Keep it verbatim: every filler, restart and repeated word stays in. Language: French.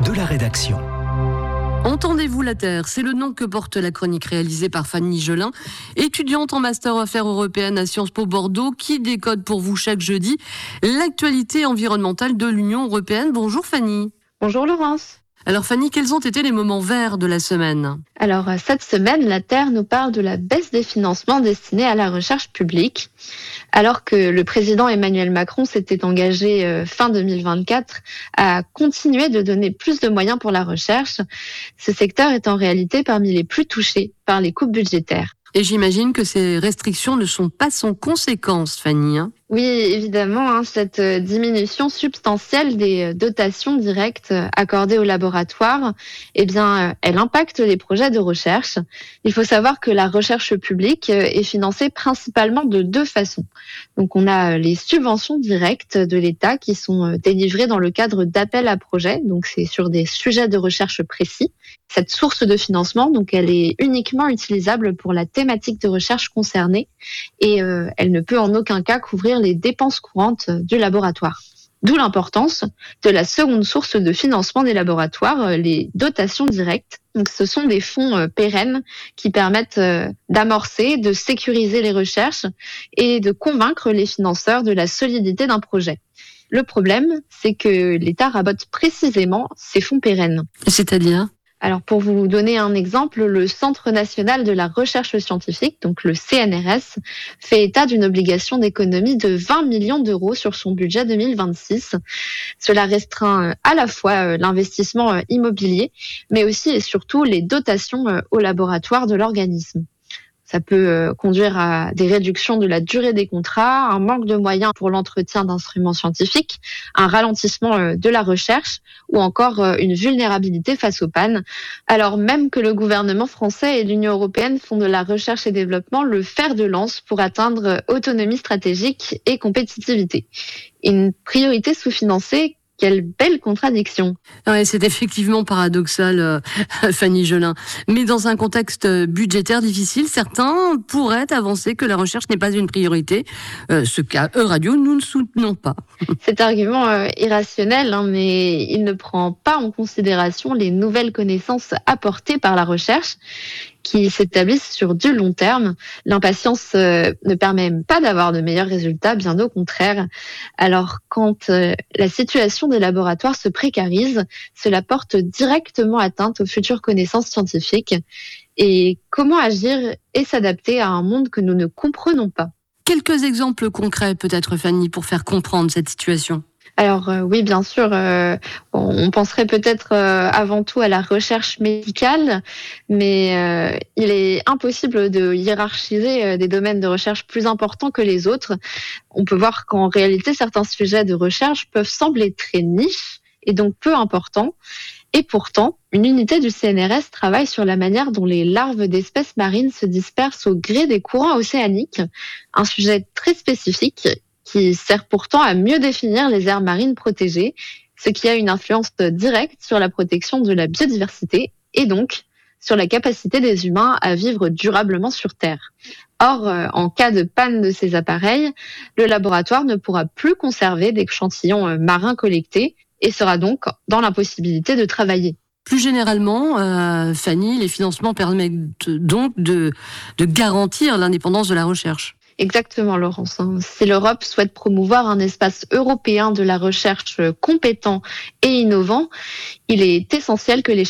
de la rédaction. Entendez-vous la Terre, c'est le nom que porte la chronique réalisée par Fanny Gelin, étudiante en Master Affaires européennes à Sciences Po Bordeaux, qui décode pour vous chaque jeudi l'actualité environnementale de l'Union européenne. Bonjour Fanny. Bonjour Laurence. Alors Fanny, quels ont été les moments verts de la semaine ? Alors cette semaine, la Terre nous parle de la baisse des financements destinés à la recherche publique. Alors que le président Emmanuel Macron s'était engagé euh, fin deux mille vingt-quatre à continuer de donner plus de moyens pour la recherche, ce secteur est en réalité parmi les plus touchés par les coupes budgétaires. Et j'imagine que ces restrictions ne sont pas sans conséquences, Fanny. Hein Oui, évidemment, hein, cette diminution substantielle des dotations directes accordées aux laboratoires, eh bien, elle impacte les projets de recherche. Il faut savoir que la recherche publique est financée principalement de deux façons. Donc, on a les subventions directes de l'État qui sont délivrées dans le cadre d'appels à projets. Donc, c'est sur des sujets de recherche précis. Cette source de financement, donc, elle est uniquement utilisable pour la thématique de recherche concernée et euh, elle ne peut en aucun cas couvrir les dépenses courantes du laboratoire. D'où l'importance de la seconde source de financement des laboratoires, les dotations directes. Donc, ce sont des fonds pérennes qui permettent d'amorcer, de sécuriser les recherches et de convaincre les financeurs de la solidité d'un projet. Le problème, c'est que l'État rabote précisément ces fonds pérennes. C'est-à-dire ? Alors, pour vous donner un exemple, le Centre national de la recherche scientifique, donc le C N R S, fait état d'une obligation d'économie de vingt millions d'euros sur son budget deux mille vingt-six. Cela restreint à la fois l'investissement immobilier, mais aussi et surtout les dotations aux laboratoires de l'organisme. Ça peut conduire à des réductions de la durée des contrats, un manque de moyens pour l'entretien d'instruments scientifiques, un ralentissement de la recherche ou encore une vulnérabilité face aux pannes. Alors même que le gouvernement français et l'Union européenne font de la recherche et développement le fer de lance pour atteindre autonomie stratégique et compétitivité. Une priorité sous-financée. Quelle belle contradiction. Ouais, c'est effectivement paradoxal, euh, Fanny Gelin. Mais dans un contexte budgétaire difficile, certains pourraient avancer que la recherche n'est pas une priorité. Euh, ce qu'à Euradio, nous ne soutenons pas. Cet argument euh, irrationnel, hein, mais il ne prend pas en considération les nouvelles connaissances apportées par la recherche qui s'établissent sur du long terme. L'impatience euh, ne permet même pas d'avoir de meilleurs résultats, bien au contraire. Alors, quand euh, la situation des laboratoires se précarise, cela porte directement atteinte aux futures connaissances scientifiques. Et comment agir et s'adapter à un monde que nous ne comprenons pas ? Quelques exemples concrets, peut-être, Fanny, pour faire comprendre cette situation. Alors euh, oui, bien sûr, euh, on penserait peut-être euh, avant tout à la recherche médicale, mais euh, il est impossible de hiérarchiser euh, des domaines de recherche plus importants que les autres. On peut voir qu'en réalité, certains sujets de recherche peuvent sembler très niches et donc peu importants. Et pourtant, une unité du C N R S travaille sur la manière dont les larves d'espèces marines se dispersent au gré des courants océaniques, un sujet très spécifique qui sert pourtant à mieux définir les aires marines protégées, ce qui a une influence directe sur la protection de la biodiversité et donc sur la capacité des humains à vivre durablement sur Terre. Or, en cas de panne de ces appareils, le laboratoire ne pourra plus conserver d'échantillons marins collectés et sera donc dans l'impossibilité de travailler. Plus généralement, euh, Fanny, les financements permettent donc de, de garantir l'indépendance de la recherche. Exactement, Laurence. Si l'Europe souhaite promouvoir un espace européen de la recherche compétent et innovant, il est essentiel que les